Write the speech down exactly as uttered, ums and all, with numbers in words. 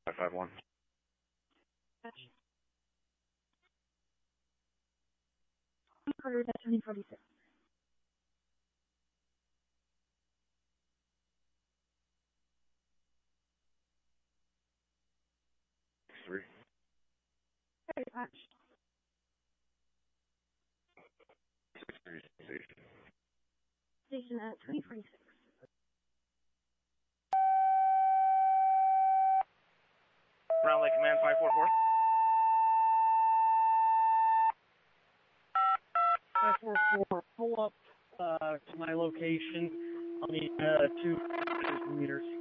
five five one. Carter, that's twenty forty-six. Three. Hey, patch. Six three station. Station at twenty forty-six. Round Lake Command five four four. five four four, pull up uh, to my location. I'll need uh, two meters.